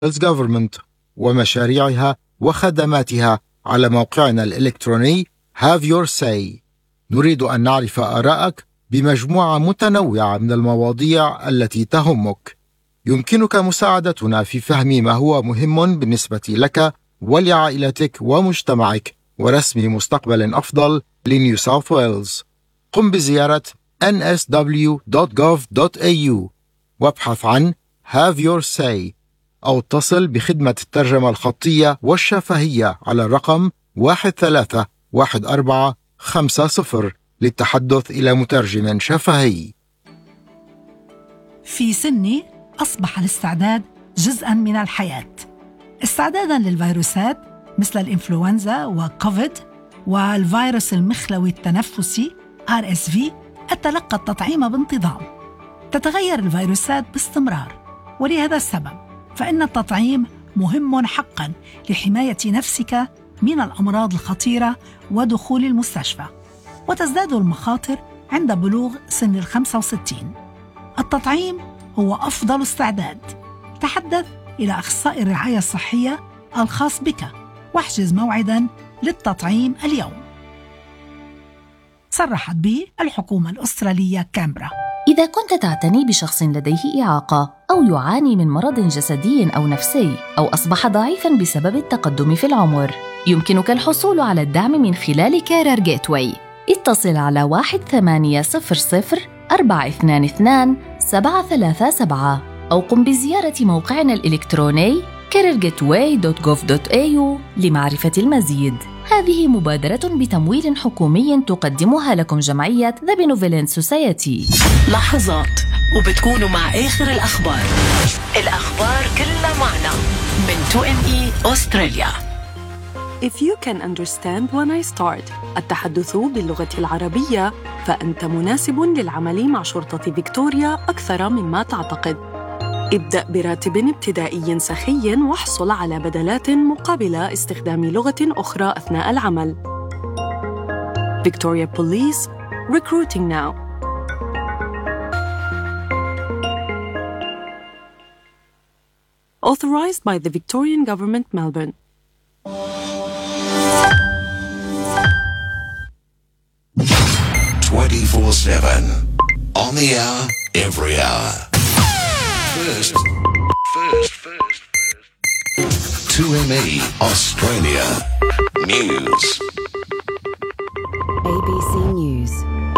Government ومشاريعها وخدماتها على موقعنا الإلكتروني Have Your Say. نريد أن نعرف آراءك بمجموعة متنوعة من المواضيع التي تهمك. يمكنك مساعدتنا في فهم ما هو مهم بالنسبة لك ولعائلتك ومجتمعك ورسم مستقبل أفضل لنيو ساوث ويلز. قم بزيارة nsw.gov.au وابحث عن Have Your Say أو اتصل بخدمة الترجمة الخطية والشفهية على الرقم 131450 للتحدث إلى مترجم شفهي. في سني أصبح الاستعداد جزءاً من الحياة، استعداداً للفيروسات مثل الإنفلونزا وكوفيد والفيروس المخلوي التنفسي RSV. أتلقى التطعيم بانتظام. تتغير الفيروسات باستمرار، ولهذا السبب فإن التطعيم مهم حقاً لحماية نفسك من الأمراض الخطيرة ودخول المستشفى، وتزداد المخاطر عند بلوغ سن 65. التطعيم هو أفضل استعداد. تحدث إلى أخصائي الرعاية الصحية الخاص بك واحجز موعداً للتطعيم اليوم. صرحت به الحكومة الأسترالية كامبرا. إذا كنت تعتني بشخص لديه إعاقة أو يعاني من مرض جسدي أو نفسي أو أصبح ضعيفاً بسبب التقدم في العمر، يمكنك الحصول على الدعم من خلال كارير جيتواي. اتصل على 1800-422-737 أو قم بزيارة موقعنا الإلكتروني careergateway.gov.au لمعرفة المزيد. هذه مبادرة بتمويل حكومي تقدمها لكم جمعية The Benevolent Society. لحظات وبتكونوا مع آخر الأخبار كلها معنا من 2ME أستراليا. If you can understand when I start التحدث باللغة العربية فأنت مناسب للعمل مع شرطة فيكتوريا أكثر مما تعتقد. ابدأ براتب ابتدائي سخي واحصل على بدلات مقابل استخدام لغة أخرى أثناء العمل. Victoria Police Recruiting Now. Authorized by the Victorian Government, Melbourne. 24/7 on the hour, every hour. First. 2ME Australia News. ABC News.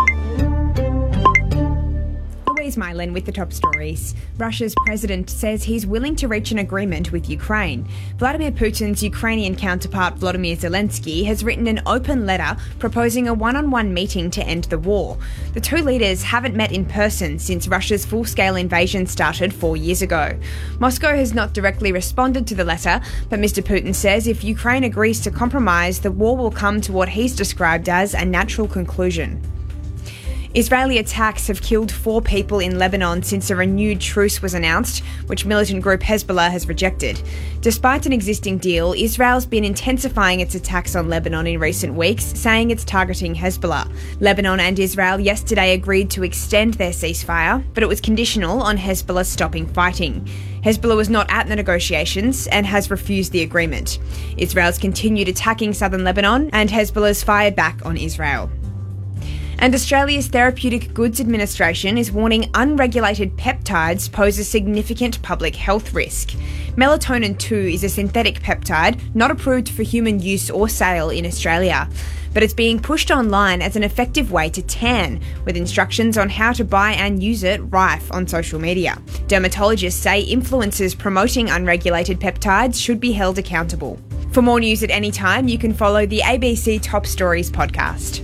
Louise Mylan with the top stories. Russia's president says he's willing to reach an agreement with Ukraine. Vladimir Putin's Ukrainian counterpart Volodymyr Zelensky has written an open letter proposing a one-on-one meeting to end the war. The two leaders haven't met in person since Russia's full-scale invasion started 4 years ago. Moscow has not directly responded to the letter, but Mr. Putin says if Ukraine agrees to compromise, the war will come to what he's described as a natural conclusion. Israeli attacks have killed 4 people in Lebanon since a renewed truce was announced, which militant group Hezbollah has rejected. Despite an existing deal, Israel's been intensifying its attacks on Lebanon in recent weeks, saying it's targeting Hezbollah. Lebanon and Israel yesterday agreed to extend their ceasefire, but it was conditional on Hezbollah stopping fighting. Hezbollah was not at the negotiations and has refused the agreement. Israel's continued attacking southern Lebanon, and Hezbollah's fired back on Israel. And Australia's Therapeutic Goods Administration is warning unregulated peptides pose a significant public health risk. Melatonin 2 is a synthetic peptide not approved for human use or sale in Australia, but it's being pushed online as an effective way to tan, with instructions on how to buy and use it rife on social media. Dermatologists say influencers promoting unregulated peptides should be held accountable. For more news at any time, you can follow the ABC Top Stories podcast.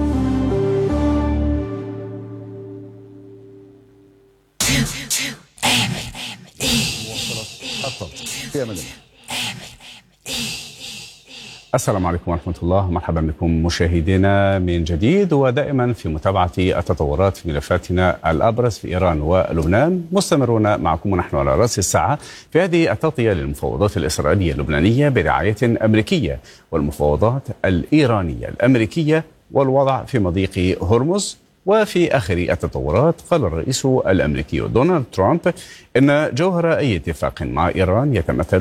السلام عليكم ورحمة الله ومرحبا بكم مشاهدينا من جديد ودائما في متابعة التطورات في ملفاتنا الأبرز في إيران ولبنان. مستمرون معكم ونحن على رأس الساعة في هذه التغطية للمفاوضات الإسرائيلية اللبنانية برعاية والمفاوضات الإيرانية الأمريكية والوضع في مضيق هرمز وفي آخر التطورات قال الرئيس الأمريكي دونالد ترامب إن جوهر أي اتفاق مع إيران يتمثل